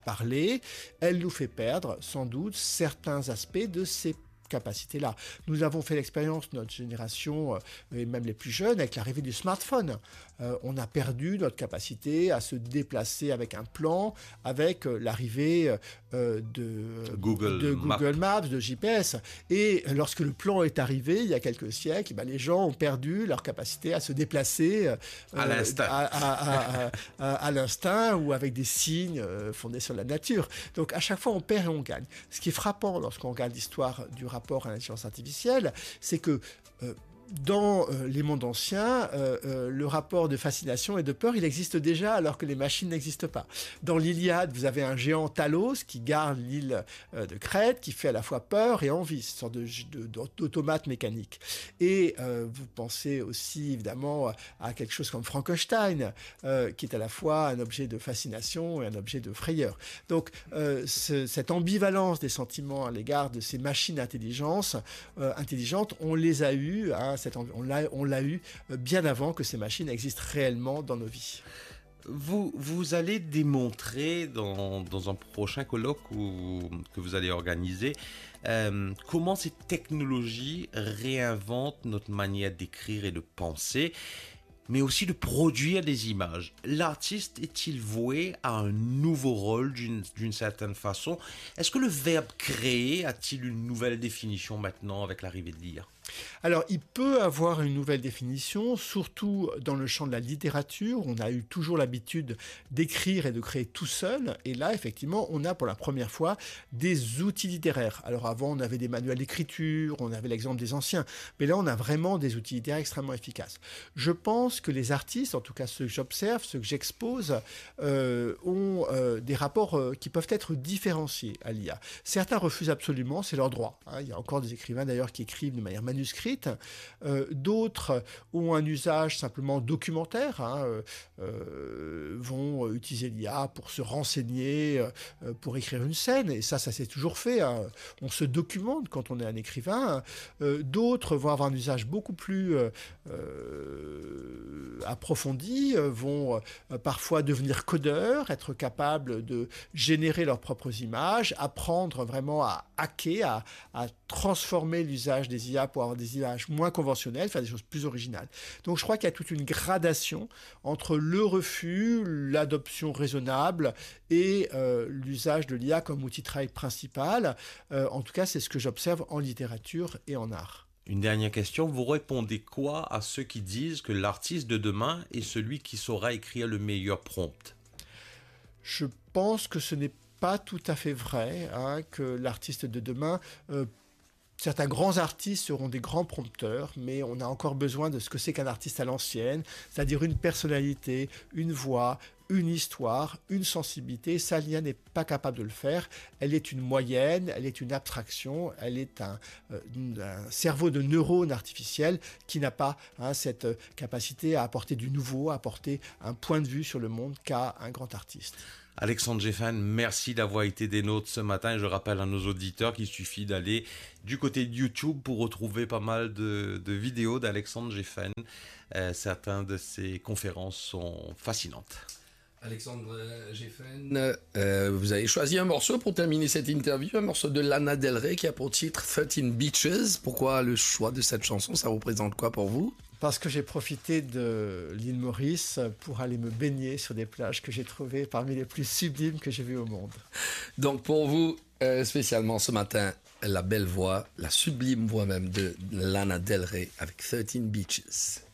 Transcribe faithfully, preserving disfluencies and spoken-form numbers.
parler, elle nous fait perdre sans doute certains aspects de ces capacité-là. Nous avons fait l'expérience, notre génération, euh, et même les plus jeunes, avec l'arrivée du smartphone. Euh, on a perdu notre capacité à se déplacer avec un plan, avec euh, l'arrivée euh, de, Google, de Google Maps. Maps, de G P S. Et lorsque le plan est arrivé, il y a quelques siècles, ben, les gens ont perdu leur capacité à se déplacer euh, à l'instinct. À, à, à, à, à l'instinct ou avec des signes euh, fondés sur la nature. Donc à chaque fois, on perd et on gagne. Ce qui est frappant lorsqu'on regarde l'histoire du rapport rapport à l'intelligence artificielle, c'est que euh, dans euh, les mondes anciens, euh, euh, le rapport de fascination et de peur, il existe déjà alors que les machines n'existent pas. Dans l'Iliade, vous avez un géant Talos qui garde l'île euh, de Crète, qui fait à la fois peur et envie, c'est une sorte de, de, d'automate mécanique. Et euh, vous pensez aussi évidemment à quelque chose comme Frankenstein, euh, qui est à la fois un objet de fascination et un objet de frayeur. Donc euh, ce, cette ambivalence des sentiments à l'égard de ces machines intelligentes, euh, intelligentes, on les a eues, hein, Cette, on, l'a, on l'a eu bien avant que ces machines existent réellement dans nos vies. Vous, vous allez démontrer dans, dans un prochain colloque ou, que vous allez organiser euh, comment ces technologies réinventent notre manière d'écrire et de penser, mais aussi de produire des images. L'artiste est-il voué à un nouveau rôle d'une, d'une certaine façon? Est-ce que le verbe créer a-t-il une nouvelle définition maintenant avec l'arrivée de l'I A? Alors, il peut avoir une nouvelle définition, surtout dans le champ de la littérature. On a eu toujours l'habitude d'écrire et de créer tout seul. Et là, effectivement, on a pour la première fois des outils littéraires. Alors avant, on avait des manuels d'écriture, on avait l'exemple des anciens. Mais là, on a vraiment des outils littéraires extrêmement efficaces. Je pense que les artistes, en tout cas ceux que j'observe, ceux que j'expose, euh, ont euh, des rapports euh, qui peuvent être différenciés à l'I A. Certains refusent absolument, c'est leur droit. Hein. Il y a encore des écrivains d'ailleurs qui écrivent de manière manuscrite. Euh, d'autres ont un usage simplement documentaire, hein, euh, euh, vont utiliser l'I A pour se renseigner, euh, pour écrire une scène, et ça, ça s'est toujours fait. Hein. On se documente quand on est un écrivain. Euh, d'autres vont avoir un usage beaucoup plus euh, euh, approfondi, euh, vont euh, parfois devenir codeurs, être capables de générer leurs propres images, apprendre vraiment à hacker, à, à transformer l'usage des I A pour avoir des images moins conventionnelles, faire des choses plus originales. Donc je crois qu'il y a toute une gradation entre le refus, l'adoption raisonnable et euh, l'usage de l'I A comme outil de travail principal. Euh, en tout cas, c'est ce que j'observe en littérature et en art. Une dernière question, vous répondez quoi à ceux qui disent que l'artiste de demain est celui qui saura écrire le meilleur prompt? Je pense que ce n'est pas tout à fait vrai, hein, que l'artiste de demain... Euh, Certains grands artistes seront des grands prompteurs, mais on a encore besoin de ce que c'est qu'un artiste à l'ancienne, c'est-à-dire une personnalité, une voix, une histoire, une sensibilité. Ça, l'I A n'est pas capable de le faire. Elle est une moyenne, elle est une abstraction, elle est un, un cerveau de neurones artificiels qui n'a pas hein, cette capacité à apporter du nouveau, à apporter un point de vue sur le monde qu'a un grand artiste. Alexandre Geffen, merci d'avoir été des nôtres ce matin. Je rappelle à nos auditeurs qu'il suffit d'aller du côté de YouTube pour retrouver pas mal de, de vidéos d'Alexandre Geffen. Euh, certaines de ses conférences sont fascinantes. Alexandre Geffen, euh, vous avez choisi un morceau pour terminer cette interview, un morceau de Lana Del Rey qui a pour titre thirteen Beaches. Pourquoi le choix de cette chanson? Ça représente quoi pour vous? Parce que j'ai profité de l'île Maurice pour aller me baigner sur des plages que j'ai trouvées parmi les plus sublimes que j'ai vues au monde. Donc pour vous, euh, spécialement ce matin, la belle voix, la sublime voix même de Lana Del Rey avec thirteen Beaches.